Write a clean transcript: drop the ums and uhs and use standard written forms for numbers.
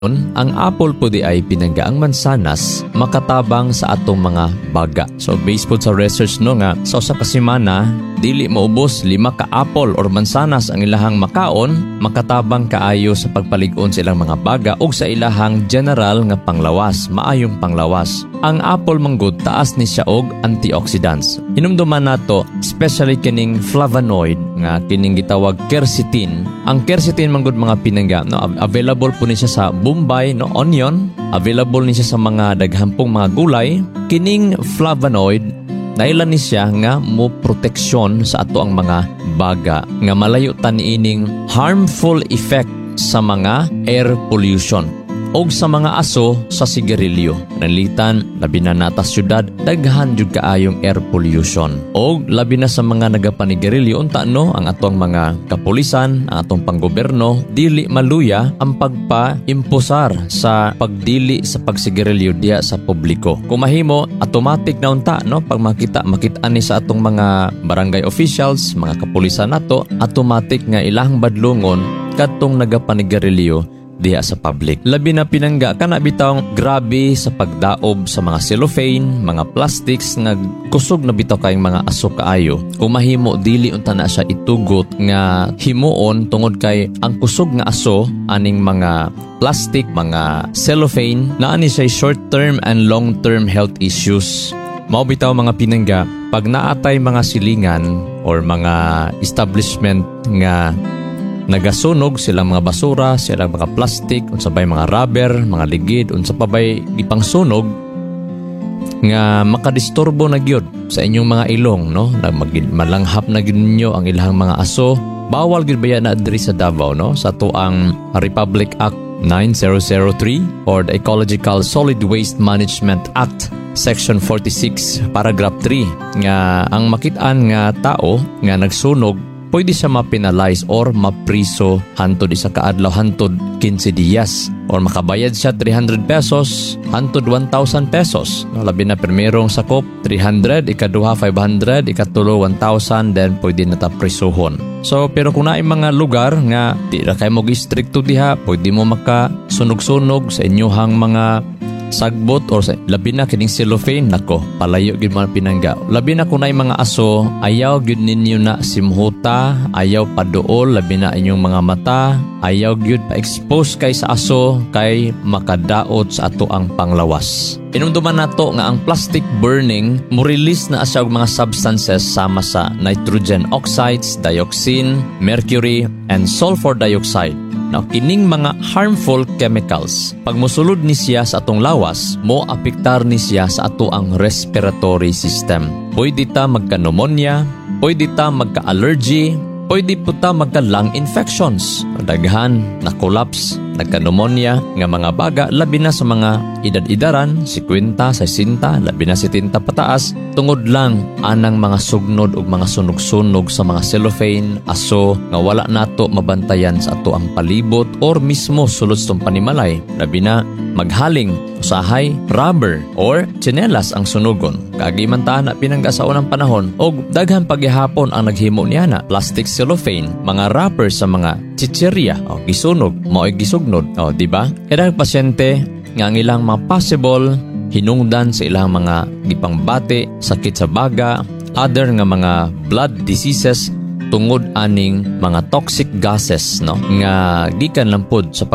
Ang apple po di ay pinanggaang mansanas makatabang sa atong mga baga. So based po sa research no nga sa usa ka semana dili maubos 5 ka apple or mansanas ang ilahang makaon, makatabang kaayo sa pagpalig-on sa ilang mga baga ug sa ilahang general nga panglawas, maayong panglawas. Ang apple manggod taas ni siya og antioxidants. Hinumduman nato especially kining flavonoid nga kining gitawag quercetin. Ang quercetin manggod mga pinangga no available po ni siya sa Bombay no onion, available ni siya sa mga daghampong mga gulay. Kining flavonoid nailan ni siya nga mo proteksyon sa ato ang mga baga nga malayo ta niining harmful effect sa mga air pollution og sa mga aso sa sigarilyo. Nalitan, labi na nata syudad, daghan jud kaayong air pollution. Og labi na sa mga nagapanigarilyo unta no, ang atong mga kapulisan, ang atong panggoberno, dili maluya ang pagpa-imposar sa pagdili sa pagsigarilyo diya sa publiko. Kung mahimo, automatic na unta no, pag makita ni sa atong mga barangay officials, mga kapulisan nato, automatic nga ilahang badlungon kadtong nagapanigarilyo diha sa public. Labi na pinangga kana bitaw grabe sa pagdaob sa mga cellophane, mga plastics nga kusog na bitaw kayong mga aso kaayo. Kung mahimo dili unta na siya itugot nga himuon tungod kay ang kusog nga aso aning mga plastic, mga cellophane naa ni siya short-term and long-term health issues. Mao bitaw mga pinangga pag naatay mga silingan or mga establishment nga nagasunog silang mga basura, silang mga plastic, unsabay mga rubber, mga ligid, unsa pa bay ipangsunog nga makadisturbo na gyud sa inyong mga ilong no, na malanghap na gyud ninyo ang ilahang mga aso. Bawal gyud baya na diri sa Davao no, sa tuang Republic Act 9003 or the Ecological Solid Waste Management Act Section 46 Paragraph 3 nga ang makit-an nga tao nga nagsunog pwede siya mapinalize or mapriso hantod isa ka adlaw hantod 15 días or makabayad siya 300 pesos hantod 1,000 pesos. No, labi na primerong sakop 300, ikaduha 500, ikatulo 1,000, then pwede na ta prisuhon. So pero kung naay mga lugar nga di ra kay mo gistrikto diha, pwede mo makasunog-sunog sa inyohang mga sagbot or sa labi na kining cellophane nako palayo gyud man pinangga. Labi na kunay mga aso ayaw gyud ninyo na simhuta, ayaw paduol labi na inyong mga mata, ayaw gyud pa-expose kay sa aso kay makadaot sa ato ang panglawas. Inumduman nato nga ang plastic burning mo release na asya og mga substances sama sa nitrogen oxides, dioxin, mercury and sulfur dioxide. Now, kining mga harmful chemicals, pag musulod ni siya sa atong lawas, mo apektar ni siya sa ato ang respiratory system. Pwede ta magka-pneumonia, pwede ta magka-allergy, pwede po ta magka-lung infections. Daghan, na-collapse, nagka-pneumonia, nga mga baga, labi na sa mga edad-idaran, 50, 60, labi na 70 pataas, tungod lang anang mga sugnod o mga sunog-sunog sa mga cellophane, aso, nga wala nato mabantayan sa ato ang palibot or mismo sulod sa panimalay. Labi na, maghaling, usahay, rubber, or tsinelas ang sunugon. Kagimantaan na pinangga sa unang panahon, o daghan paghihapon ang naghimo niya na plastic cellophane, mga wrapper sa mga chichirya, o gisunog, mao'y gisugnod, o diba? Kaya pasyente, nga ang ilang mga possible, hinungdan sa ilang mga gipangbate, sakit sa baga, other nga mga blood diseases, tungod aning mga toxic gases no nga gikan lang pod sa